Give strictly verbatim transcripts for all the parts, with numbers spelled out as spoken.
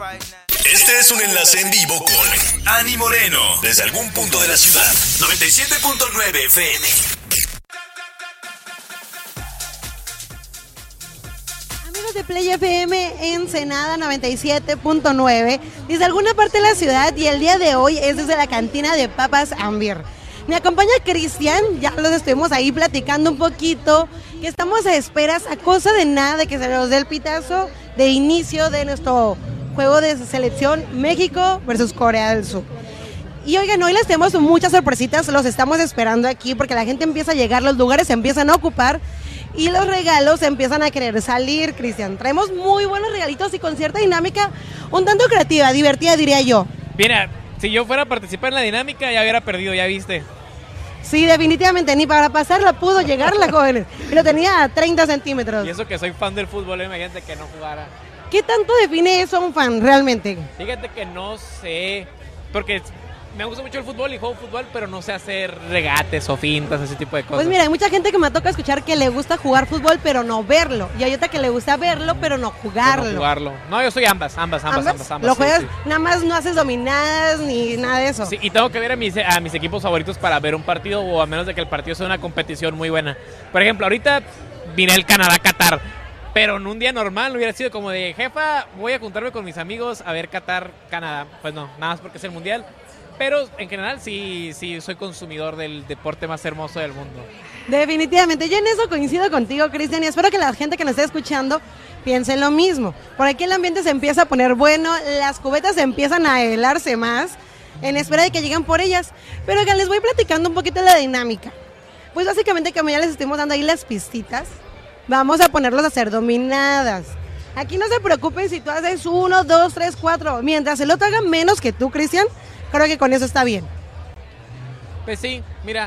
Este es un enlace en vivo con Ani Moreno, desde algún punto de la ciudad. noventa y siete punto nueve F M. Amigos de Play F M, Ensenada noventa y siete punto nueve, desde alguna parte de la ciudad, y el día de hoy es desde la cantina de Papas Ambir. Me acompaña Cristian, ya los estuvimos ahí platicando un poquito, que estamos a esperas, a cosa de nada, de que se nos dé el pitazo de inicio de nuestro juego de selección México versus Corea del Sur. Y oigan, hoy les tenemos muchas sorpresitas, los estamos esperando aquí porque la gente empieza a llegar, los lugares se empiezan a ocupar y los regalos empiezan a querer salir, Cristian. Traemos muy buenos regalitos y con cierta dinámica, un tanto creativa, divertida, diría yo. Mira, si yo fuera a participar en la dinámica ya hubiera perdido, ya viste. Sí, definitivamente, ni para pasarla pudo llegar la joven, pero tenía treinta centímetros. Y eso que soy fan del fútbol, imagínate que no jugara. ¿Qué tanto define eso a un fan realmente? Fíjate que no sé, porque me gusta mucho el fútbol y juego fútbol, pero no sé hacer regates o fintas, ese tipo de cosas. Pues mira, hay mucha gente que me toca escuchar que le gusta jugar fútbol, pero no verlo. Y hay otra que le gusta verlo, pero no jugarlo. Pero no jugarlo. No, yo soy ambas, ambas, ambas, ambas. ambas, ambas ¿Lo sí, juegas? sí. Nada más no haces dominadas ni nada de eso. Sí, y tengo que ver a mis, a mis equipos favoritos para ver un partido, o a menos de que el partido sea una competición muy buena. Por ejemplo, ahorita vine el Canadá-Qatar. Pero en un día normal hubiera sido como de, jefa, voy a juntarme con mis amigos a ver Qatar-Canadá. Pues no, nada más porque es el mundial. Pero en general sí, sí soy consumidor del deporte más hermoso del mundo. Definitivamente, yo en eso coincido contigo, Cristian, y espero que la gente que nos esté escuchando piense lo mismo. Por aquí el ambiente se empieza a poner bueno, las cubetas empiezan a helarse más, en espera de que lleguen por ellas. Pero que les voy platicando un poquito de la dinámica. Pues básicamente, como ya les estuvimos dando ahí las pistitas, vamos a ponerlos a hacer dominadas. Aquí no se preocupen si tú haces uno, dos, tres, cuatro. Mientras el otro haga menos que tú, Cristian, creo que con eso está bien. Pues sí, mira,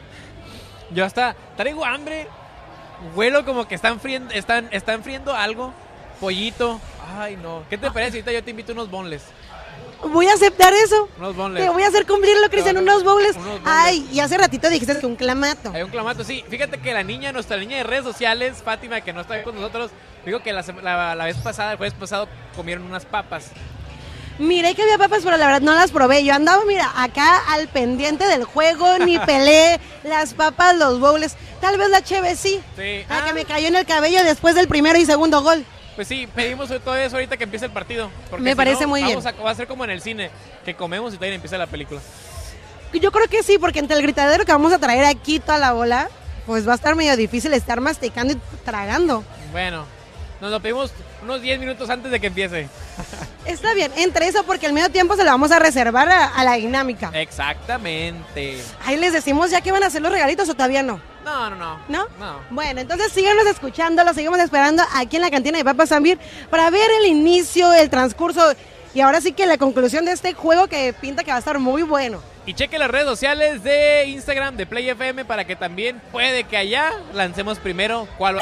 yo hasta traigo hambre, huelo como que están friendo, están, están friendo algo, pollito. Ay, no. ¿Qué te parece? Ahorita yo te invito unos bonles. Voy a aceptar eso. Unos bonles. Te voy a hacer cumplirlo, Cristian, No, unos bowls. unos bowls. Ay, y hace ratito dijiste que un clamato. Hay un clamato, sí. Fíjate que la niña, nuestra niña de redes sociales, Fátima, que no está con nosotros, dijo que la, la, la vez pasada, el jueves pasado, comieron unas papas. Miré que había papas, pero la verdad no las probé. Yo andaba, mira, acá al pendiente del juego, ni pelé las papas, los bowls. Tal vez la cheve sí. Sí. La Ah. que me cayó en el cabello después del primero y segundo gol. Pues sí, pedimos todo eso ahorita que empiece el partido. Porque Me si parece no, muy vamos bien. A, va a ser como en el cine, que comemos y todavía empieza la película. Yo creo que sí, porque entre el gritadero que vamos a traer aquí toda la bola, pues va a estar medio difícil estar masticando y tragando. Bueno, nos lo pedimos unos diez minutos antes de que empiece. Está bien, entre eso, porque el medio tiempo se lo vamos a reservar a, a la dinámica. Exactamente. Ahí les decimos ya que van a hacer los regalitos o todavía no. No, no, no. ¿No? No. Bueno, entonces síganos escuchando, los seguimos esperando aquí en la cantina de Papas Ambir para ver el inicio, el transcurso y ahora sí que la conclusión de este juego que pinta que va a estar muy bueno. Y cheque las redes sociales de Instagram de Play F M para que también puede que allá lancemos primero cuál va.